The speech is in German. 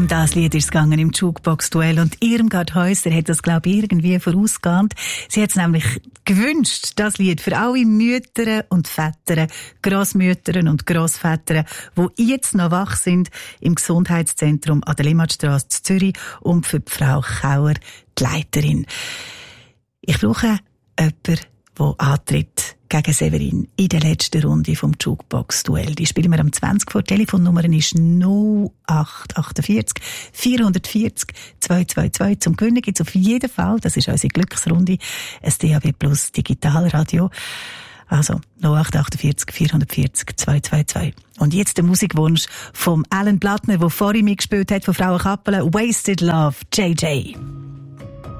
Um das Lied ist es gegangen im Jukebox-Duell und Irmgard Häuser hat das, glaube ich, irgendwie vorausgeahnt. Sie hat es nämlich gewünscht, das Lied für alle Mütter und Väter, Grossmütter und Grossväter, die jetzt noch wach sind im Gesundheitszentrum an der Limmatstrasse in Zürich und für die Frau Kauer, die Leiterin. Ich brauche jemanden, der antritt gegen Severin in der letzten Runde vom Jukebox-Duell. Die spielen wir am 20 vor. Die Telefonnummer ist 0848 440 222. Zum Gewinnen gibt es auf jeden Fall, das ist unsere Glücksrunde, ein DAB Plus Digitalradio. Also 0848 440 222. Und jetzt der Musikwunsch vom Alan Blattner, der vorhin mitgespielt hat, von Frauenkappelen, Wasted Love, JJ.